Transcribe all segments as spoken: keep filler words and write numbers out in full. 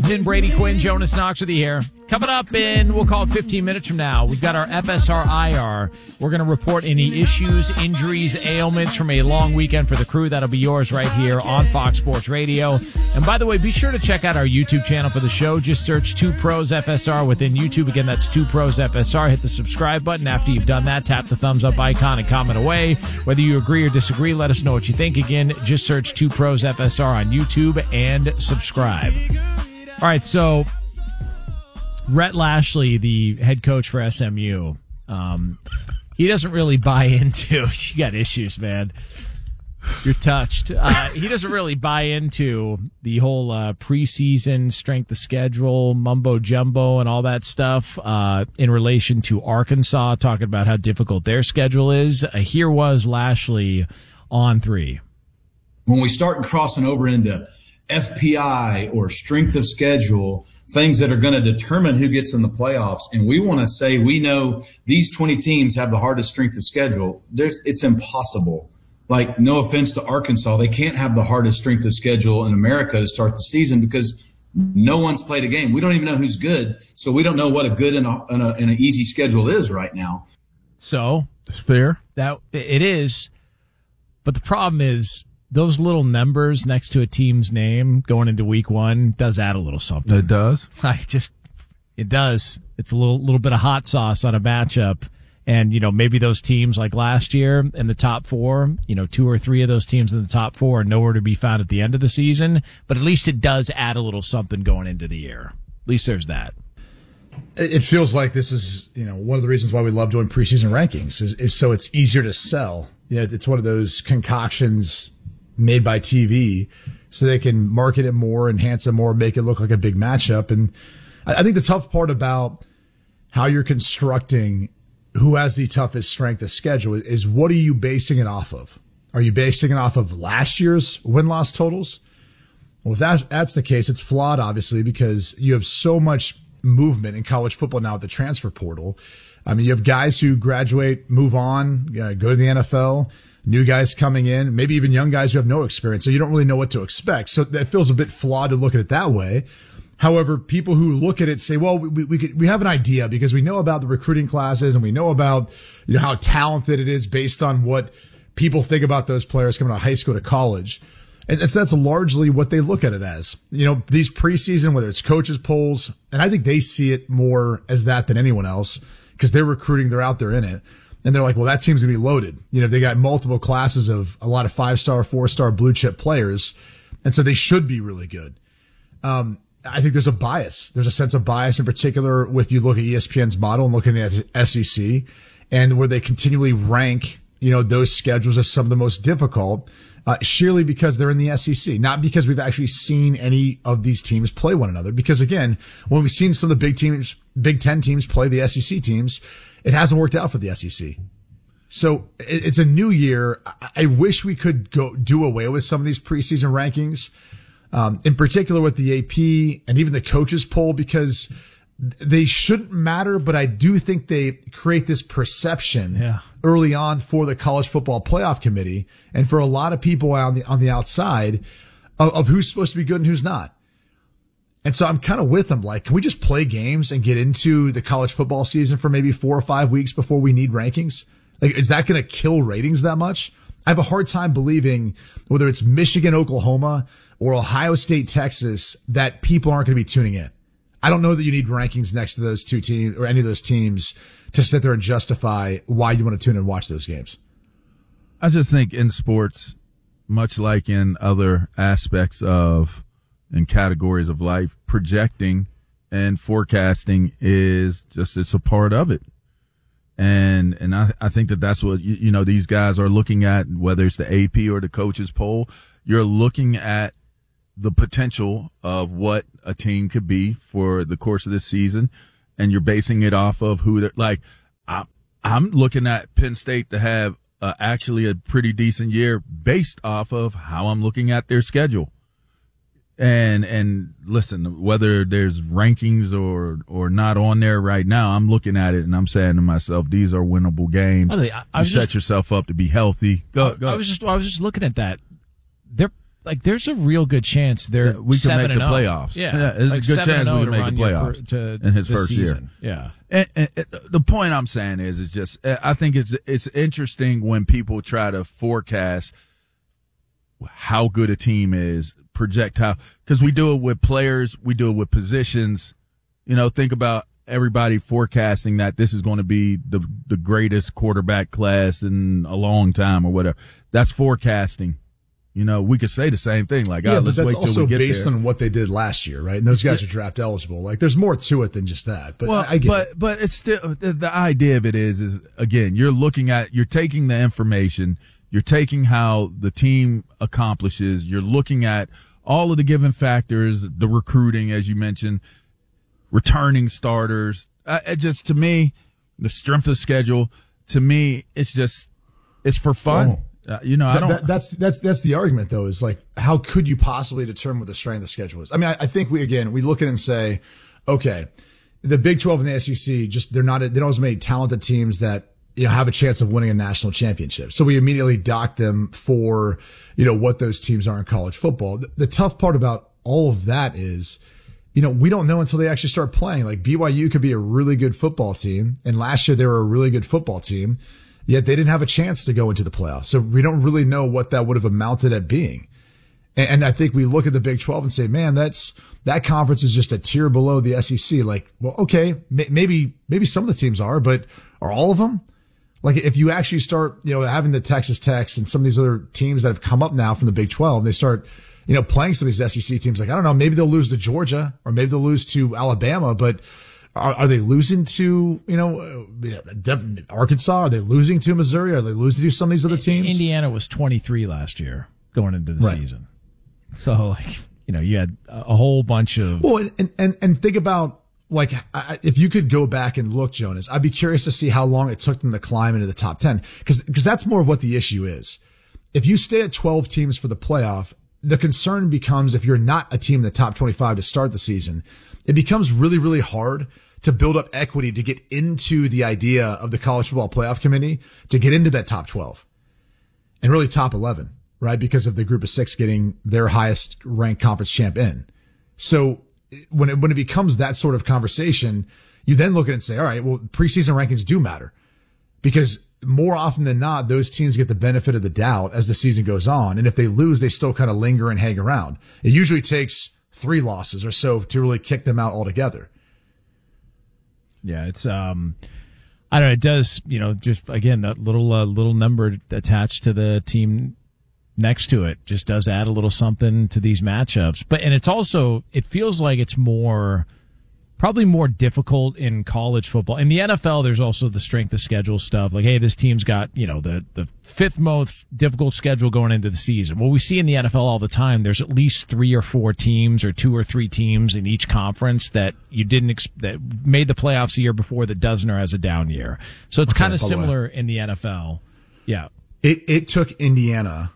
Washington, Brady Quinn, Jonas Knox with you here. Coming up in, we'll call it fifteen minutes from now, we've got our F S R I R. We're going to report any issues, injuries, ailments from a long weekend for the crew. That'll be yours right here on Fox Sports Radio. And by the way, be sure to check out our YouTube channel for the show. Just search Two Pros F S R within YouTube. Again, that's Two Pros F S R. Hit the subscribe button. After you've done that, tap the thumbs up icon and comment away. Whether you agree or disagree, let us know what you think. Again, just search Two Pros F S R on YouTube and subscribe. All right, so Rhett Lashley, the head coach for S M U, um, he doesn't really buy into – you got issues, man. You're touched. Uh, he doesn't really buy into the whole uh, preseason strength of schedule, mumbo-jumbo and all that stuff uh, in relation to Arkansas, talking about how difficult their schedule is. Uh, here was Lashley on three. When we start crossing over into F P I or strength of schedule, things that are going to determine who gets in the playoffs, and we want to say we know these twenty teams have the hardest strength of schedule, there's, it's impossible. Like, no offense to Arkansas, they can't have the hardest strength of schedule in America to start the season because no one's played a game. We don't even know who's good, so we don't know what a good and, a, and, a, and an easy schedule is right now. So it's fair. That it is, but the problem is those little numbers next to a team's name going into week one does add a little something. It does. I just, it does. It's a little little bit of hot sauce on a matchup. And, you know, maybe those teams like last year in the top four, you know, two or three of those teams in the top four are nowhere to be found at the end of the season. But at least it does add a little something going into the year. At least there's that. It feels like this is, you know, one of the reasons why we love doing preseason rankings is, is so it's easier to sell. Yeah, it's one of those concoctions made by T V so they can market it more, enhance it more, make it look like a big matchup. And I think the tough part about how you're constructing who has the toughest strength of schedule is what are you basing it off of? Are you basing it off of last year's win-loss totals? Well, if that's, that's the case, it's flawed, obviously, because you have so much movement in college football now at the transfer portal. I mean, you have guys who graduate, move on, uh, go to the N F L, new guys coming in, maybe even young guys who have no experience, so you don't really know what to expect. So that feels a bit flawed to look at it that way. However, people who look at it say, well, we, we could, we have an idea because we know about the recruiting classes and we know about, you know, how talented it is based on what people think about those players coming out of high school to college. And that's, that's largely what they look at it as. You know, these preseason, whether it's coaches polls, and I think they see it more as that than anyone else because they're recruiting, they're out there in it. And they're like, well, that team's going to be loaded. You know, they got multiple classes of a lot of five-star, four-star blue chip players. And so they should be really good. Um, I think there's a bias. There's a sense of bias in particular with you look at E S P N's model and looking at S E C and where they continually rank, you know, those schedules as some of the most difficult, uh, surely because they're in the S E C, not because we've actually seen any of these teams play one another. Because again, when we've seen some of the big teams, Big Ten teams play the S E C teams, it hasn't worked out for the S E C. So it's a new year. I wish we could go do away with some of these preseason rankings. Um, in particular with the A P and even the coaches poll, because they shouldn't matter, but I do think they create this perception yeah. early on for the college football playoff committee and for a lot of people on the, on the outside of, of who's supposed to be good and who's not. And so I'm kind of with them. Like, can we just play games and get into the college football season for maybe four or five weeks before we need rankings? Like, is that going to kill ratings that much? I have a hard time believing whether it's Michigan, Oklahoma, or Ohio State, Texas, that people aren't going to be tuning in. I don't know that you need rankings next to those two teams or any of those teams to sit there and justify why you want to tune in and watch those games. I just think in sports, much like in other aspects of and categories of life, projecting and forecasting is just, it's a part of it. And, and I, I think that that's what, you, you know, these guys are looking at, whether it's the A P or the coaches poll. You're looking at the potential of what a team could be for the course of this season, and you're basing it off of who they're like. I, I'm looking at Penn State to have uh, actually a pretty decent year based off of how I'm looking at their schedule. And, and listen, whether there's rankings or, or not on there right now, I'm looking at it and I'm saying to myself, these are winnable games. I, I you set just, yourself up to be healthy. Go, I, go. I was just, I was just looking at that. They're like there's a real good chance they're yeah, we can make the oh. playoffs. Yeah, yeah there's like a good chance we can make the playoffs playoffs to, in his first season. year. Yeah. And, and, and the point I'm saying is, is just I think it's it's interesting when people try to forecast how good a team is, project how, because we do it with players, we do it with positions. You know, think about everybody forecasting that this is going to be the the greatest quarterback class in a long time or whatever. That's forecasting. You know, we could say the same thing, like, yeah, oh, but let's that's wait till also we get based there. on what they did last year, right? And those guys are draft eligible. Like, there's more to it than just that. But well, I, I get but it. but it's still the, the idea of it is is again, you're looking at you're taking the information, you're taking how the team accomplishes, you're looking at all of the given factors, the recruiting, as you mentioned, returning starters. Uh, it just to me, the strength of schedule. To me, it's just it's for fun. Oh. Uh, you know, I That- don't. that- that's that's that's the argument, though. Is like, how could you possibly determine what the strength of the schedule is? I mean, I, I think we again we look at it and say, okay, the Big twelve and the S E C just they're not they don't have as many talented teams that you know have a chance of winning a national championship. So we immediately dock them for you know what those teams are in college football. The, the tough part about all of that is, you know, we don't know until they actually start playing. Like B Y U could be a really good football team, and last year they were a really good football team. Yet they didn't have a chance to go into the playoffs. So we don't really know what that would have amounted at being. And, and I think we look at the Big twelve and say, man, that's, that conference is just a tier below the S E C. Like, well, okay, may, maybe, maybe some of the teams are, but are all of them? Like if you actually start, you know, having the Texas Techs and some of these other teams that have come up now from the Big twelve, they start, you know, playing some of these S E C teams. Like, I don't know, maybe they'll lose to Georgia or maybe they'll lose to Alabama, but Are, are they losing to, you know, Arkansas? Are they losing to Missouri? Are they losing to some of these other teams? Indiana was twenty-three last year going into the Right. season. So, like, you know, you had a whole bunch of. Well, and, and, and think about, like, I, if you could go back and look, Jonas, I'd be curious to see how long it took them to climb into the top ten. Because because that's more of what the issue is. If you stay at twelve teams for the playoff, the concern becomes if you're not a team in the top twenty-five to start the season, it becomes really, really hard to build up equity to get into the idea of the college football playoff committee to get into that top twelve and really top eleven, right? Because of the group of six getting their highest ranked conference champ in. So when it, when it becomes that sort of conversation, you then look at it and say, all right, well, preseason rankings do matter because more often than not, those teams get the benefit of the doubt as the season goes on. And if they lose, they still kind of linger and hang around. It usually takes three losses or so to really kick them out altogether. Yeah, it's um, I don't know. It does, you know, just again that little uh, little number attached to the team next to it just does add a little something to these matchups. But and it's also it feels like it's more probably more difficult in college football. In the N F L, there's also the strength of schedule stuff. Like, hey, this team's got, you know, the, the fifth most difficult schedule going into the season. Well, we see in the N F L all the time, there's at least three or four teams or two or three teams in each conference that you didn't, ex- that made the playoffs the year before that doesn't or has a down year. So it's Okay, kind of by the way. similar in the N F L. Yeah. It, it took Indiana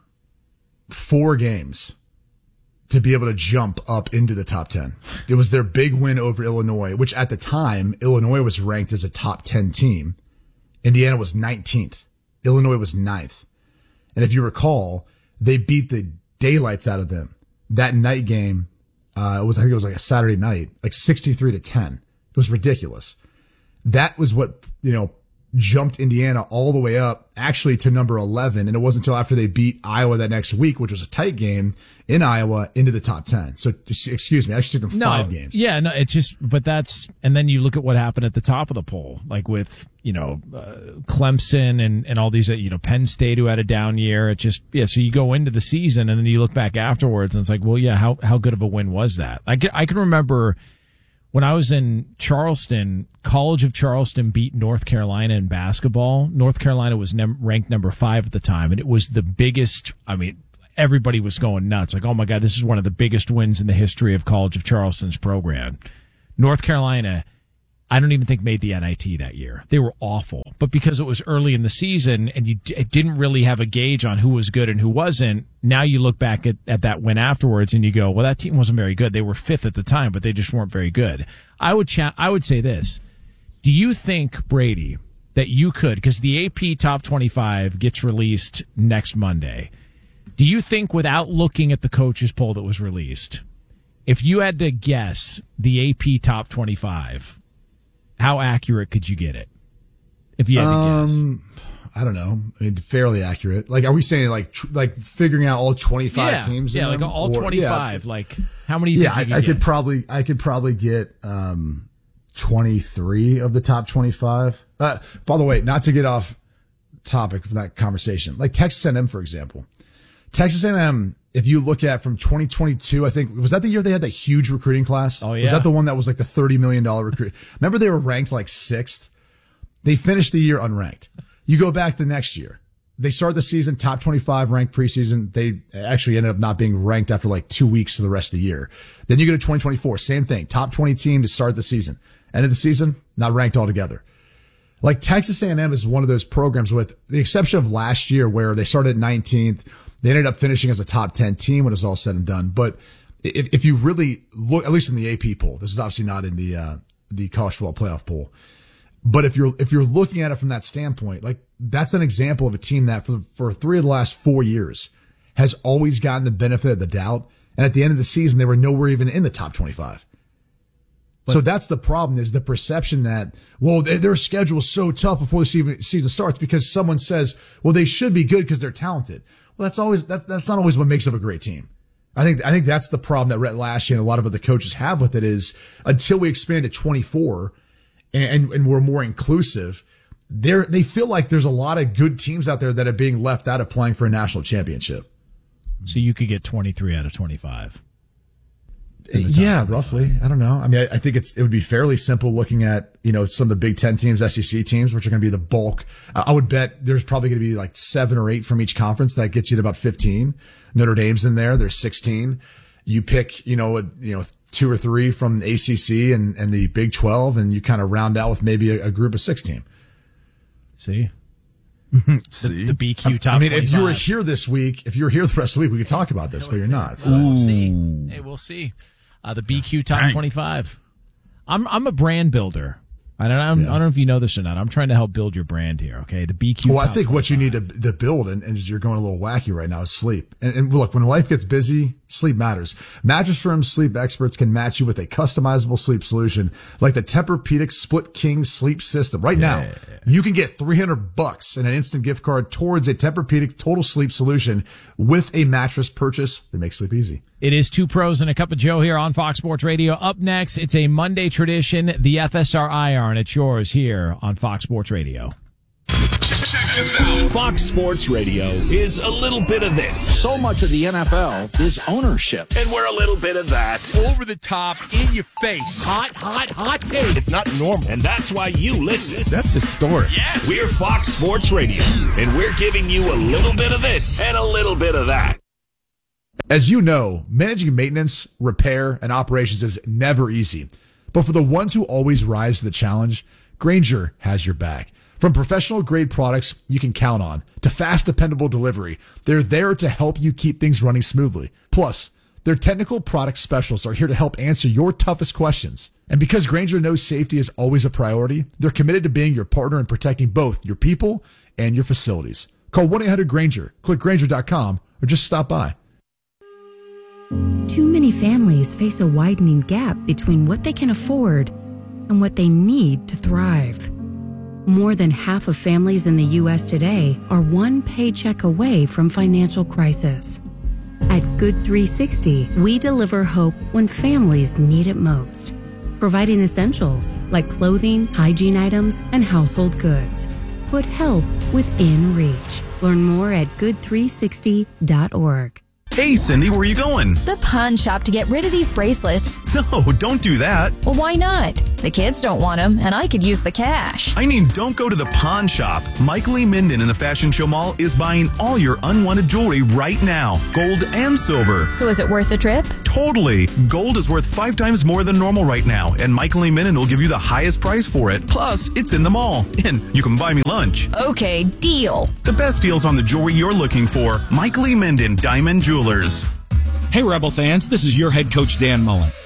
four games to be able to jump up into the top ten. It was their big win over Illinois, which at the time, Illinois was ranked as a top ten team. Indiana was nineteenth. Illinois was ninth. And if you recall, they beat the daylights out of them. That night game, uh, it was, I think it was like a Saturday night, like sixty-three to ten. It was ridiculous. That was what, you know, jumped Indiana all the way up actually to number eleven. And it wasn't until after they beat Iowa that next week, which was a tight game in Iowa, into the top ten. So excuse me, I actually took them No, five games. Yeah, no, it's just, but that's, and then you look at what happened at the top of the poll, like with, you know, uh, Clemson and, and all these, uh, you know, Penn State who had a down year. It just, yeah, so you go into the season and then you look back afterwards and it's like, well, yeah, how, how good of a win was that? I can, I can remember when I was in Charleston, College of Charleston beat North Carolina in basketball. North Carolina was num- ranked number five at the time, and it was the biggest, I mean, everybody was going nuts. Like, oh my God, this is one of the biggest wins in the history of College of Charleston's program. North Carolina, I don't even think made the N I T that year. They were awful. But because it was early in the season and you d- didn't really have a gauge on who was good and who wasn't, now you look back at, at that win afterwards and you go, well, that team wasn't very good. They were fifth at the time, but they just weren't very good. I would cha- I would say this. Do you think, Brady, that you could, because the A P Top twenty-five gets released next Monday, Do you think, without looking at the coaches poll that was released, if you had to guess the A P top twenty-five, how accurate could you get it? If you had to Um, guess. I don't know. I mean, fairly accurate. Like, are we saying like tr- like figuring out all twenty-five Yeah, teams? yeah, in like them? all Or- twenty-five. Yeah, Like, how many? yeah think you I, I get? could probably I could probably get um twenty-three of the top twenty-five. Uh, by the way, not to get off topic from that conversation, like Texas A and M, for example. Texas A and M, if you look at from twenty twenty-two, I think, was that the year they had that huge recruiting class? Oh, yeah. Was that the one that was like the thirty million dollars recruit? Remember they were ranked like sixth? They finished the year unranked. You go back the next year. They started the season top twenty-five ranked preseason. They actually ended up not being ranked after like two weeks to the rest of the year. Then you go to twenty twenty-four, same thing. Top twenty team to start the season. End of the season, not ranked altogether. Like Texas A and M is one of those programs, with the exception of last year where they started nineteenth. They ended up finishing as a top ten team when it's all said and done. But if, if you really look, at least in the A P poll, this is obviously not in the, uh, the college football playoff poll. But if you're, if you're looking at it from that standpoint, like that's an example of a team that for, for three of the last four years has always gotten the benefit of the doubt. And at the end of the season, they were nowhere even in the top twenty-five. But, so that's the problem, is the perception that, well, their schedule is so tough before the season starts because someone says, well, they should be good because they're talented. Well, that's always, that's, that's not always what makes up a great team. I think, I think that's the problem that Rhett Lashlee and a lot of other coaches have with it, is until we expand to twenty-four and, and we're more inclusive, they're, they feel like there's a lot of good teams out there that are being left out of playing for a national championship. So you could get twenty-three out of twenty-five. Yeah, roughly. I don't know. I mean, I, I think it's, it would be fairly simple looking at, you know, some of the Big Ten teams, S E C teams, which are going to be the bulk. I, I would bet there's probably going to be like seven or eight from each conference. That gets you to about fifteen. Notre Dame's in there. There's sixteen. You pick, you know, a, you know, two or three from the A C C and, and the Big twelve, and you kind of round out with maybe a, a group of sixteen. See? See? The, the B Q top I mean, twenty-five. if you were here this week, if you were here the rest of the week, we could talk about this, but you're not. We'll see. Hey, we'll see. Uh, the B Q top Dang. twenty-five. I'm I'm a brand builder. I don't, I'm, Yeah. I don't know if you know this or not. I'm trying to help build your brand here, okay? The B Q Well, I top think what you twenty-five. need to, to build, and, and you're going a little wacky right now, is sleep. And, and look, when life gets busy, sleep matters. Mattress Firm's sleep experts can match you with a customizable sleep solution like the Tempur-Pedic Split King Sleep System. Right now, you can get three hundred bucks and an instant gift card towards a Tempur-Pedic Total Sleep solution with a mattress purchase that makes sleep easy. It is Two Pros and a Cup of Joe here on Fox Sports Radio. Up next, it's a Monday tradition, the F S R I R, and it's yours here on Fox Sports Radio. Fox Sports Radio is a little bit of this, So much of the N F L is ownership. and we're a little bit of that. Over the top, in your face. Hot, hot, hot take. It's not normal, and that's why you listen. That's historic. Yeah, we're Fox Sports Radio, and we're giving you a little bit of this and a little bit of that. As you know, managing maintenance, repair, and operations is never easy. But for the ones who always rise to the challenge, Grainger has your back. From professional grade products you can count on to fast, dependable delivery, they're there to help you keep things running smoothly. Plus, their technical product specialists are here to help answer your toughest questions. And because Grainger knows safety is always a priority, they're committed to being your partner in protecting both your people and your facilities. Call one eight hundred Grainger, click Grainger dot com, or just stop by. Too many families face a widening gap between what they can afford and what they need to thrive. More than half of families in the U S today are one paycheck away from financial crisis. At Good three sixty, we deliver hope when families need it most, providing essentials like clothing, hygiene items, and household goods. Put help within reach. Learn more at good three sixty dot org. Hey, Cindy, where are you going? The pawn shop to get rid of these bracelets. No, don't do that. Well, why not? The kids don't want them, and I could use the cash. I mean, don't go to the pawn shop. Mike Lee Minden in the Fashion Show Mall is buying all your unwanted jewelry right now, gold and silver. So is it worth the trip? Totally. Gold is worth five times more than normal right now, and Mike Lee Minden will give you the highest price for it. Plus, it's in the mall, and you can buy me lunch. Okay, deal. The best deals on the jewelry you're looking for. Mike Lee Minden, Diamond Jewelers. Hey, Rebel fans, this is your head coach, Dan Mullen.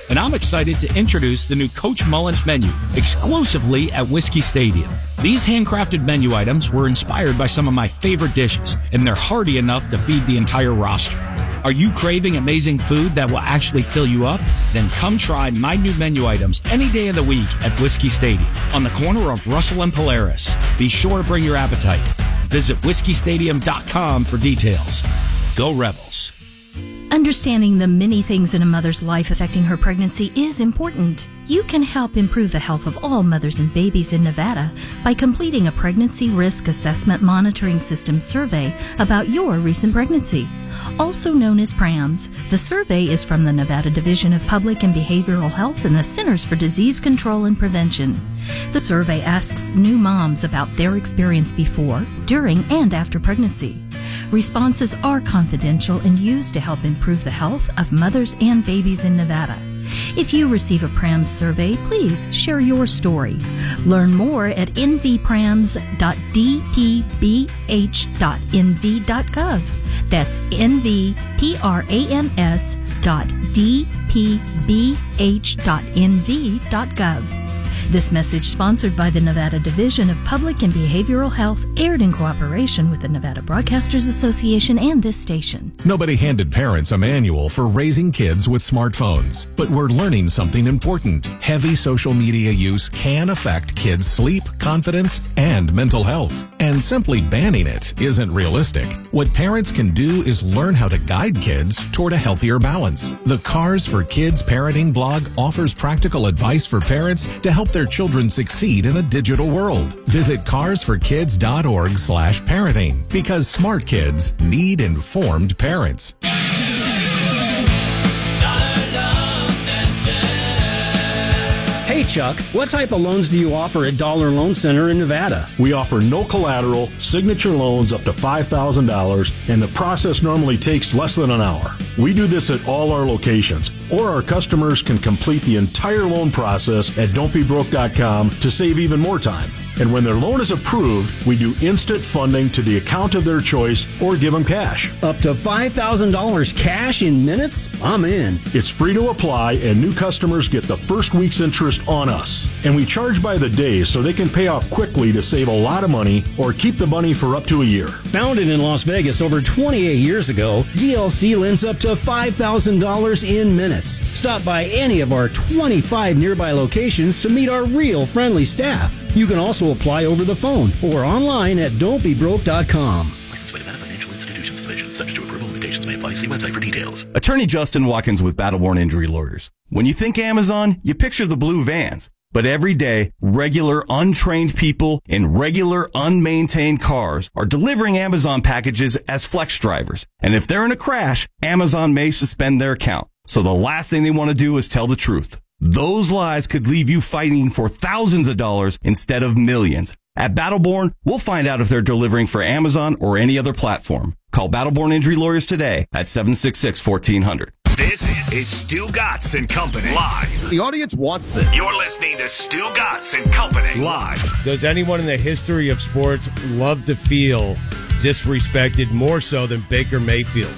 and I'm excited to introduce the new Coach Mullins menu exclusively at Whiskey Stadium. These handcrafted menu items were inspired by some of my favorite dishes, and they're hearty enough to feed the entire roster. Are you craving amazing food that will actually fill you up? Then come try my new menu items any day of the week at Whiskey Stadium on the corner of Russell and Polaris. Be sure to bring your appetite. Visit whiskey stadium dot com for details. Go Rebels. Understanding the many things in a mother's life affecting her pregnancy is important. You can help improve the health of all mothers and babies in Nevada by completing a Pregnancy Risk Assessment Monitoring System survey about your recent pregnancy, also known as PRAMS. The survey is from the Nevada Division of Public and Behavioral Health and the Centers for Disease Control and Prevention. The survey asks new moms about their experience before, during, and after pregnancy. Responses are confidential and used to help improve the health of mothers and babies in Nevada. If you receive a PRAMS survey, please share your story. Learn more at n v prams dot d p b h dot n v dot gov. That's n v prams dot d p b h dot n v dot gov. This message, sponsored by the Nevada Division of Public and Behavioral Health, aired in cooperation with the Nevada Broadcasters Association and this station. Nobody handed parents a manual for raising kids with smartphones, but we're learning something important. Heavy social media use can affect kids' sleep, confidence, and mental health. And simply banning it isn't realistic. What parents can do is learn how to guide kids toward a healthier balance. The Cars for Kids Parenting blog offers practical advice for parents to help their children succeed in a digital world. Visit cars for kids dot org slash parenting, because smart kids need informed parents. Hey Chuck, what type of loans do you offer at Dollar Loan Center in Nevada? We offer no collateral, signature loans up to five thousand dollars, and the process normally takes less than an hour. We do this at all our locations, or our customers can complete the entire loan process at don't be broke dot com to save even more time. And when their loan is approved, we do instant funding to the account of their choice or give them cash. Up to five thousand dollars cash in minutes? I'm in. It's free to apply, and new customers get the first week's interest on us. And we charge by the day so they can pay off quickly to save a lot of money or keep the money for up to a year. Founded in Las Vegas over twenty-eight years ago, D L C lends up to five thousand dollars in minutes. Stop by any of our twenty-five nearby locations to meet our real friendly staff. You can also apply over the phone or online at don't be broke dot com. Licensed by Nevada Financial Institutions Division. Subject to approval, limitations may apply. See website for details. Attorney Justin Watkins with Battleborn Injury Lawyers. When you think Amazon, you picture the blue vans. But every day, regular untrained people in regular unmaintained cars are delivering Amazon packages as flex drivers. And if they're in a crash, Amazon may suspend their account. So the last thing they want to do is tell the truth. Those lies could leave you fighting for thousands of dollars instead of millions. At Battleborn, we'll find out if they're delivering for Amazon or any other platform. Call Battleborn Injury Lawyers today at seven six six, one four zero zero. This is Stu Gatz and Company live. The audience wants this. You're listening to Stu Gatz and Company live. Does anyone in the history of sports love to feel disrespected more so than Baker Mayfield?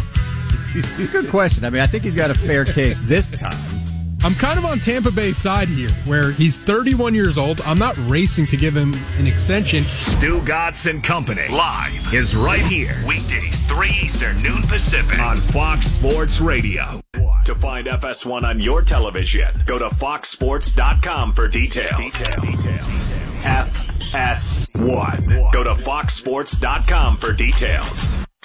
It's a good question. I mean, I think he's got a fair case this time. I'm kind of on Tampa Bay's side here, where he's thirty-one years old. I'm not racing to give him an extension. Stu Gatz and Company live is right here. Weekdays, three Eastern, noon Pacific on Fox Sports Radio. To find F S one on your television, go to fox sports dot com for details. details. F S one. Go to fox sports dot com for details.